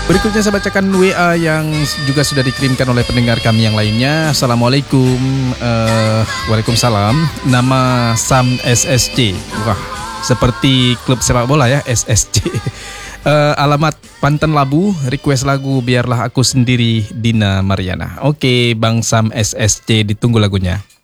Berikutnya saya bacakan WA yang juga sudah dikirimkan oleh pendengar kami yang lainnya. Assalamualaikum. Waalaikumsalam. Nama Sam SSC. Wah, seperti klub sepak bola ya, SSC. Alamat Panten Labu, request lagu Biarlah Aku Sendiri, Dina Mariana. Oke, Bang Sam SSC, ditunggu lagunya.